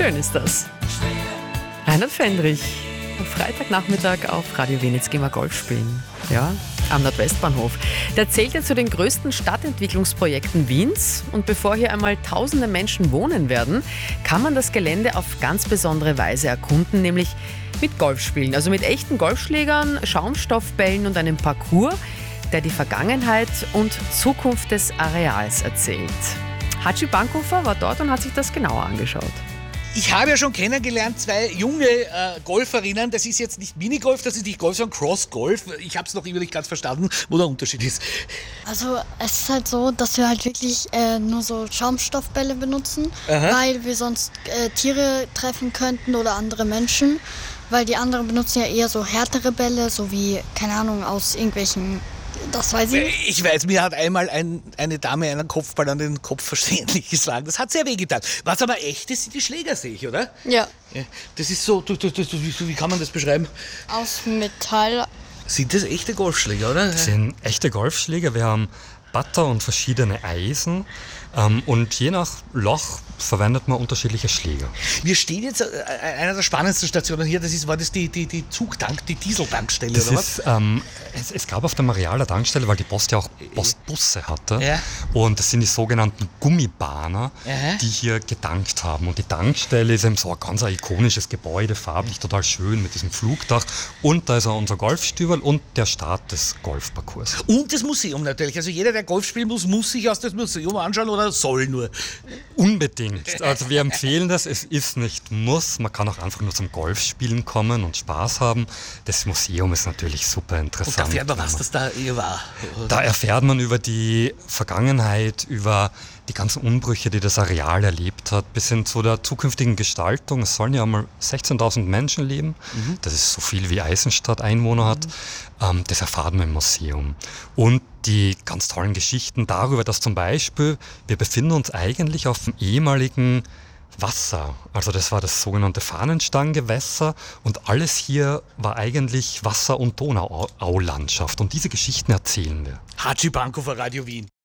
Schön ist das. Reinhard Fendrich, am Freitagnachmittag auf Radio Wien. Jetzt gehen wir Golf spielen. Ja, am Nordwestbahnhof. Der zählt ja zu den größten Stadtentwicklungsprojekten Wiens. Und bevor hier einmal tausende Menschen wohnen werden, kann man das Gelände auf ganz besondere Weise erkunden, nämlich mit Golfspielen. Also mit echten Golfschlägern, Schaumstoffbällen und einem Parcours, der die Vergangenheit und Zukunft des Areals erzählt. Hatschi Bankhofer war dort und hat sich das genauer angeschaut. Ich habe ja schon kennengelernt, zwei junge Golferinnen. Das ist jetzt nicht Minigolf, das ist nicht Golf, sondern Cross-Golf. Ich habe es noch immer nicht ganz verstanden, wo der Unterschied ist. Also es ist halt so, dass wir halt wirklich nur so Schaumstoffbälle benutzen, weil wir sonst Tiere treffen könnten oder andere Menschen. Weil die anderen benutzen ja eher so härtere Bälle, so wie, keine Ahnung, aus irgendwelchen... Das weiß ich nicht. Ich weiß, mir hat einmal eine Dame einen Kopfball an den Kopf versehentlich geschlagen. Das hat sehr wehgetan. Was aber echt ist, sind die Schläger, sehe ich, oder? Ja. Das ist so, wie kann man das beschreiben? Aus Metall. Sind das echte Golfschläger, oder? Das sind echte Golfschläger. Wir haben Putter und verschiedene Eisen. Und je nach Loch verwendet man unterschiedliche Schläger. Wir stehen jetzt an einer der spannendsten Stationen hier. War das die Zugtank, die Dieseltankstelle, Das oder ist, es gab auf dem Areal eine Tankstelle, weil die Post ja auch Postbusse hatte. Ja. Und das sind die sogenannten Gummibahner, Aha. die hier getankt haben. Und die Tankstelle ist eben so ein ganz ikonisches Gebäude, farblich total schön mit diesem Flugdach. Und da ist auch unser Golfstübel und der Start des Golfparcours. Und das Museum natürlich. Also jeder, der Golf spielen muss, muss sich aus das Museum anschauen oder soll nur. Unbedingt. Also wir empfehlen das, es ist nicht muss. Man kann auch einfach nur zum Golfspielen kommen und Spaß haben. Das Museum ist natürlich super interessant. Und da erfährt man, was das da war. Da erfährt man über die Vergangenheit, über die ganzen Umbrüche, die das Areal erlebt hat, bis hin zu der zukünftigen Gestaltung. Es sollen ja einmal 16.000 Menschen leben. Das ist so viel wie Eisenstadt Einwohner hat. Das erfahren wir im Museum. Und die ganz tollen Geschichten darüber, dass zum Beispiel wir befinden uns eigentlich auf dem ehemaligen Wasser. Also das war das sogenannte Fahnenstanggewässer und alles hier war eigentlich Wasser- und Donauaulandschaft. Und diese Geschichten erzählen wir. Hatschi Bankhofer, Radio Wien.